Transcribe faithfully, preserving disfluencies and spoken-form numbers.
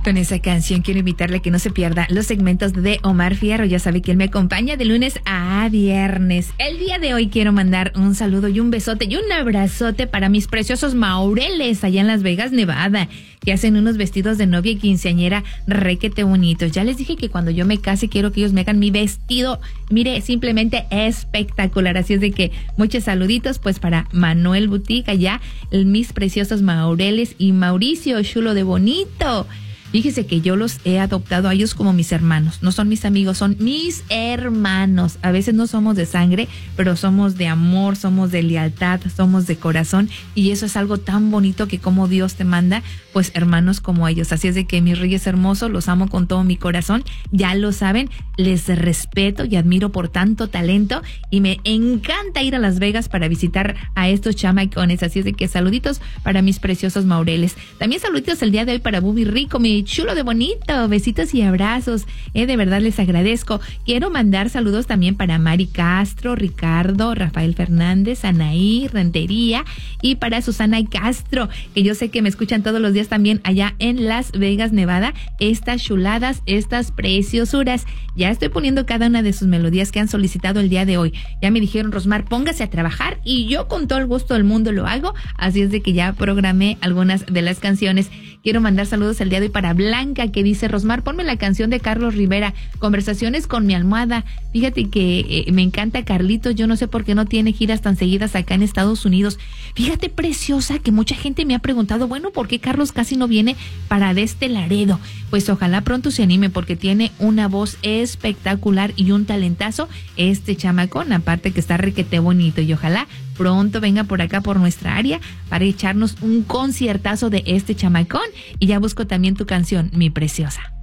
Con esa canción quiero invitarle a que no se pierda los segmentos de Omar Fierro. Ya sabe que él me acompaña de lunes a viernes. El día de hoy quiero mandar un saludo y un besote y un abrazote para mis preciosos maureles allá en Las Vegas, Nevada, que hacen unos vestidos de novia y quinceañera requete bonitos. Ya les dije que cuando yo me case quiero que ellos me hagan mi vestido, mire, simplemente espectacular. Así es de que muchos saluditos pues para Manuel Boutique allá, mis preciosos maureles, y Mauricio, chulo de bonito. Fíjese que yo los he adoptado a ellos como mis hermanos. No son mis amigos, son mis hermanos. A veces no somos de sangre, pero somos de amor, somos de lealtad, somos de corazón. Y eso es algo tan bonito que como Dios te manda, pues hermanos como ellos. Así es de que mis reyes hermosos, los amo con todo mi corazón. Ya lo saben, les respeto y admiro por tanto talento. Y me encanta ir a Las Vegas para visitar a estos chamacones. Así es de que saluditos para mis preciosos maureles. También saluditos el día de hoy para Bubi Rico, mi chulo de bonito, besitos y abrazos, eh, de verdad les agradezco. Quiero mandar saludos también para Mari Castro, Ricardo, Rafael Fernández, Anaí, Rentería, y para Susana Castro, que yo sé que me escuchan todos los días también allá en Las Vegas, Nevada. Estas chuladas, estas preciosuras, ya estoy poniendo cada una de sus melodías que han solicitado el día de hoy. Ya me dijeron, Rosmar, póngase a trabajar, y yo con todo el gusto del mundo lo hago. Así es de que ya programé algunas de las canciones. Quiero mandar saludos el día de hoy para Blanca, que dice, Rosmar, ponme la canción de Carlos Rivera, Conversaciones con mi almohada. Fíjate que eh, me encanta Carlitos, yo no sé por qué no tiene giras tan seguidas acá en Estados Unidos. Fíjate, preciosa, que mucha gente me ha preguntado, bueno, ¿por qué Carlos casi no viene para de este Laredo? Pues ojalá pronto se anime, porque tiene una voz espectacular y un talentazo este chamacón, aparte que está requete bonito, y ojalá pronto venga por acá por nuestra área para echarnos un conciertazo de este chamacón. Y ya busco también tu canción, mi preciosa.